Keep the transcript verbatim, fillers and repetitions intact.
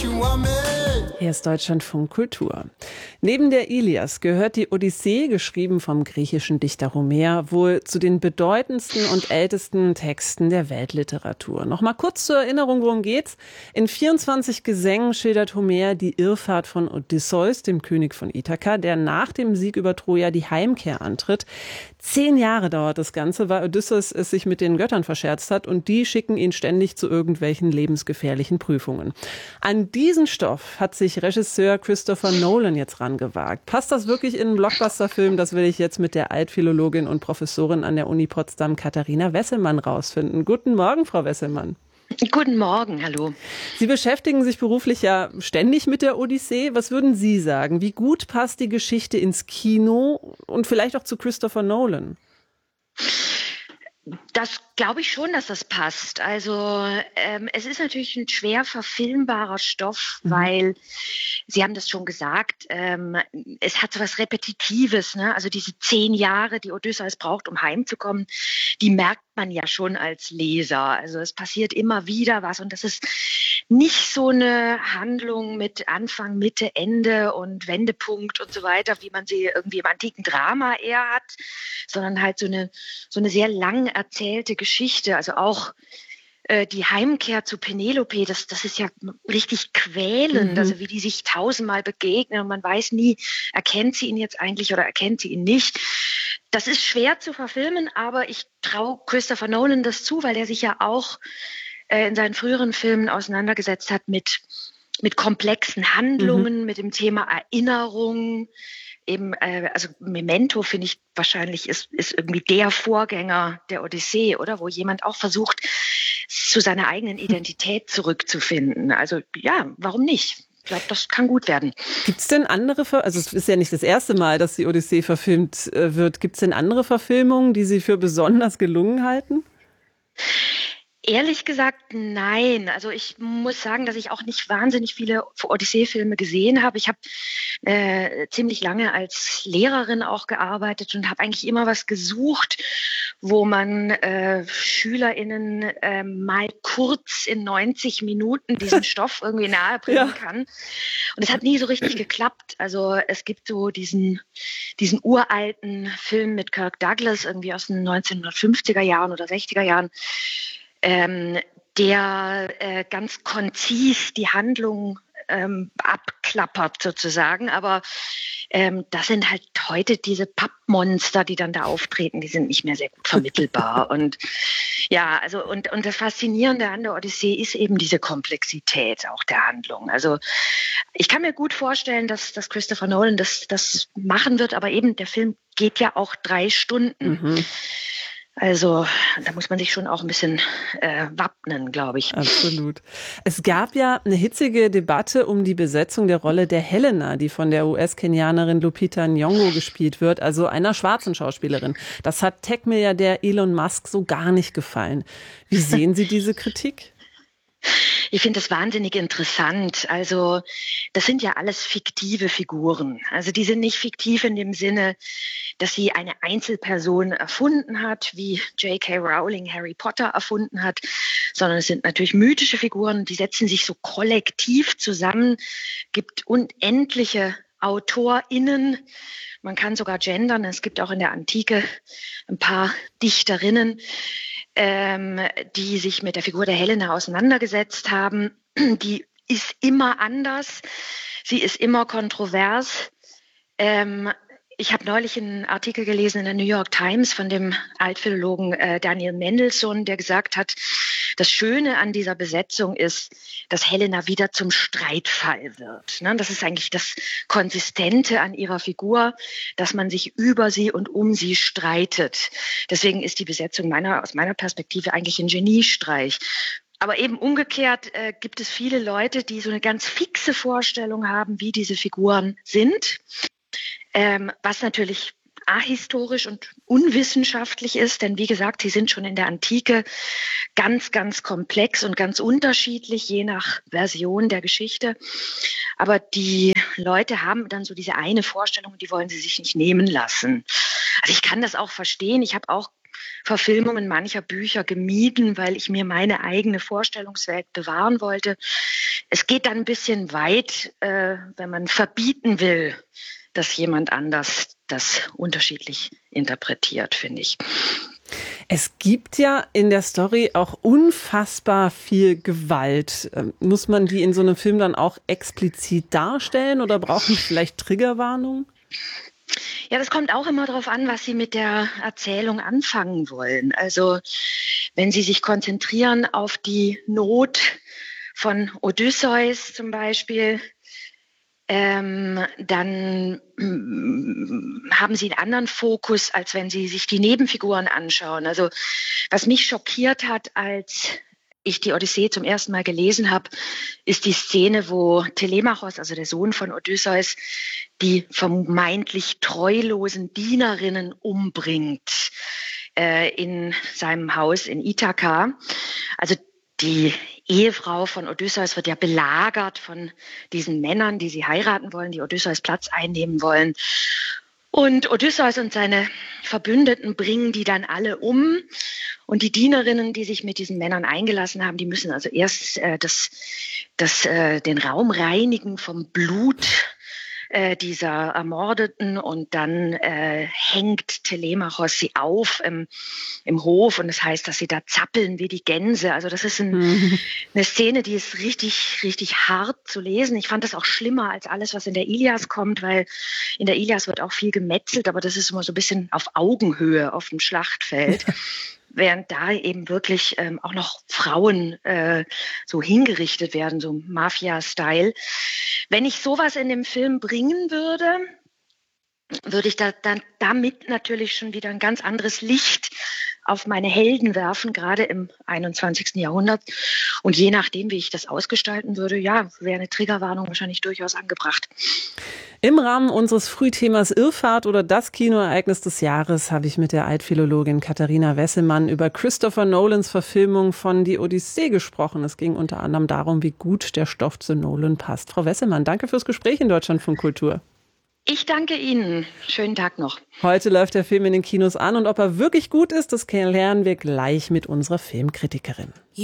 Hier ist Deutschlandfunk Kultur. Neben der Ilias gehört die Odyssee, geschrieben vom griechischen Dichter Homer, wohl zu den bedeutendsten und ältesten Texten der Weltliteratur. Noch mal kurz zur Erinnerung, worum geht's? In vierundzwanzig Gesängen schildert Homer die Irrfahrt von Odysseus, dem König von Ithaka, der nach dem Sieg über Troja die Heimkehr antritt. Zehn Jahre dauert das Ganze, weil Odysseus es sich mit den Göttern verscherzt hat und die schicken ihn ständig zu irgendwelchen lebensgefährlichen Prüfungen. An diesen Stoff hat sich Regisseur Christopher Nolan jetzt rangewagt. Passt das wirklich in einen Blockbuster-Film? Das will ich jetzt mit der Altphilologin und Professorin an der Uni Potsdam, Katharina Wesselmann, rausfinden. Guten Morgen, Frau Wesselmann. Guten Morgen, hallo. Sie beschäftigen sich beruflich ja ständig mit der Odyssee. Was würden Sie sagen? Wie gut passt die Geschichte ins Kino und vielleicht auch zu Christopher Nolan? Das glaube ich schon, dass das passt. Also ähm, es ist natürlich ein schwer verfilmbarer Stoff, mhm. weil, Sie haben das schon gesagt, ähm, es hat so was Repetitives. Ne? Also diese zehn Jahre, die Odysseus braucht, um heimzukommen, die merkt man ja schon als Leser. Also es passiert immer wieder was und das ist nicht so eine Handlung mit Anfang, Mitte, Ende und Wendepunkt und so weiter, wie man sie irgendwie im antiken Drama eher hat, sondern halt so eine, so eine sehr lang erzählte Geschichte. Also auch äh, die Heimkehr zu Penelope, das, das ist ja richtig quälend, mhm. also wie die sich tausendmal begegnen und man weiß nie, erkennt sie ihn jetzt eigentlich oder erkennt sie ihn nicht. Das ist schwer zu verfilmen, aber ich traue Christopher Nolan das zu, weil er sich ja auch äh, in seinen früheren Filmen auseinandergesetzt hat mit, mit komplexen Handlungen, mhm. mit dem Thema Erinnerung. Eben, äh, also Memento, finde ich, wahrscheinlich ist, ist irgendwie der Vorgänger der Odyssee, oder? Wo jemand auch versucht, zu seiner eigenen Identität zurückzufinden. Also ja, warum nicht? Ich glaube, das kann gut werden. Gibt es denn andere, Ver- also es ist ja nicht das erste Mal, dass die Odyssee verfilmt äh, wird. Gibt es denn andere Verfilmungen, die Sie für besonders gelungen halten? Ehrlich gesagt, nein. Also ich muss sagen, dass ich auch nicht wahnsinnig viele Odyssee-Filme gesehen habe. Ich habe äh, ziemlich lange als Lehrerin auch gearbeitet und habe eigentlich immer was gesucht, wo man äh, SchülerInnen äh, mal kurz in neunzig Minuten diesen Stoff irgendwie nahebringen ja. kann. Und es hat nie so richtig geklappt. Also es gibt so diesen, diesen uralten Film mit Kirk Douglas, irgendwie aus den neunzehnhundertfünfziger Jahren oder sechziger Jahren, Ähm, der äh, ganz konzis die Handlung ähm, abklappert sozusagen. Aber ähm, das sind halt heute diese Pappmonster, die dann da auftreten, die sind nicht mehr sehr gut vermittelbar. Und ja, also und, und das Faszinierende an der Odyssee ist eben diese Komplexität auch der Handlung. Also ich kann mir gut vorstellen, dass, dass Christopher Nolan das, das machen wird, aber eben der Film geht ja auch drei Stunden. Mhm. Also da muss man sich schon auch ein bisschen äh, wappnen, glaube ich. Absolut. Es gab ja eine hitzige Debatte um die Besetzung der Rolle der Helena, die von der U S-Kenianerin Lupita Nyong'o gespielt wird, also einer schwarzen Schauspielerin. Das hat Tech-Milliardär Elon Musk so gar nicht gefallen. Wie sehen Sie diese Kritik? Ich finde das wahnsinnig interessant. Also das sind ja alles fiktive Figuren. Also die sind nicht fiktiv in dem Sinne, dass sie eine Einzelperson erfunden hat, wie J K. Rowling Harry Potter erfunden hat, sondern es sind natürlich mythische Figuren, die setzen sich so kollektiv zusammen, gibt unendliche AutorInnen. Man kann sogar gendern. Es gibt auch in der Antike ein paar Dichterinnen, ähm, die sich mit der Figur der Helena auseinandergesetzt haben. Die ist immer anders. Sie ist immer kontrovers. Ähm, ich habe neulich einen Artikel gelesen in der New York Times von dem Altphilologen äh, Daniel Mendelssohn, der gesagt hat, das Schöne an dieser Besetzung ist, dass Helena wieder zum Streitfall wird. Ne? Das ist eigentlich das Konsistente an ihrer Figur, dass man sich über sie und um sie streitet. Deswegen ist die Besetzung meiner, aus meiner Perspektive eigentlich ein Geniestreich. Aber eben umgekehrt äh, gibt es viele Leute, die so eine ganz fixe Vorstellung haben, wie diese Figuren sind, ähm, was natürlich ahistorisch und unwissenschaftlich ist, denn wie gesagt, sie sind schon in der Antike ganz, ganz komplex und ganz unterschiedlich, je nach Version der Geschichte. Aber die Leute haben dann so diese eine Vorstellung, die wollen sie sich nicht nehmen lassen. Also ich kann das auch verstehen. Ich habe auch Verfilmungen mancher Bücher gemieden, weil ich mir meine eigene Vorstellungswelt bewahren wollte. Es geht dann ein bisschen weit, äh, wenn man verbieten will, dass jemand anders das unterschiedlich interpretiert, finde ich. Es gibt ja in der Story auch unfassbar viel Gewalt. Ähm, muss man die in so einem Film dann auch explizit darstellen oder brauchen vielleicht Triggerwarnungen? Ja, das kommt auch immer darauf an, was Sie mit der Erzählung anfangen wollen. Also wenn Sie sich konzentrieren auf die Not von Odysseus zum Beispiel, ähm, dann ähm, haben Sie einen anderen Fokus, als wenn Sie sich die Nebenfiguren anschauen. Also was mich schockiert hat, als ich die Odyssee zum ersten Mal gelesen habe, ist die Szene, wo Telemachos, also der Sohn von Odysseus, die vermeintlich treulosen Dienerinnen umbringt äh, in seinem Haus in Ithaka. Also die Ehefrau von Odysseus wird ja belagert von diesen Männern, die sie heiraten wollen, die Odysseus Platz einnehmen wollen. Und Odysseus und seine Verbündeten bringen die dann alle um. Und die Dienerinnen, die sich mit diesen Männern eingelassen haben, die müssen also erst äh, das, das, äh, den Raum reinigen vom Blut äh, dieser Ermordeten, und dann äh, hängt Telemachos sie auf im, im Hof, und das heißt, dass sie da zappeln wie die Gänse. Also das ist ein, mhm. eine Szene, die ist richtig, richtig hart zu lesen. Ich fand das auch schlimmer als alles, was in der Ilias kommt, weil in der Ilias wird auch viel gemetzelt, aber das ist immer so ein bisschen auf Augenhöhe auf dem Schlachtfeld. Während da eben wirklich ähm, auch noch Frauen äh, so hingerichtet werden, so Mafia-Style. Wenn ich sowas in dem Film bringen würde, würde ich da, dann damit natürlich schon wieder ein ganz anderes Licht auf meine Helden werfen, gerade im einundzwanzigsten Jahrhundert. Und je nachdem, wie ich das ausgestalten würde, ja, wäre eine Triggerwarnung wahrscheinlich durchaus angebracht. Im Rahmen unseres Frühthemas Irrfahrt oder das Kinoereignis des Jahres habe ich mit der Altphilologin Katharina Wesselmann über Christopher Nolans Verfilmung von Die Odyssee gesprochen. Es ging unter anderem darum, wie gut der Stoff zu Nolan passt. Frau Wesselmann, danke fürs Gespräch in Deutschlandfunk Kultur. Ich danke Ihnen. Schönen Tag noch. Heute läuft der Film in den Kinos an, und ob er wirklich gut ist, das lernen wir gleich mit unserer Filmkritikerin.